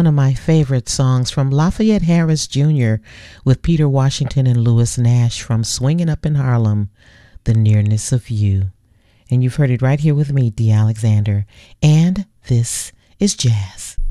one of my favorite songs from Lafayette Harris Jr. with Peter Washington and Louis Nash from Swingin' Up in Harlem, The Nearness of You. And you've heard it right here with me, Dee Alexander. And this is Jazz.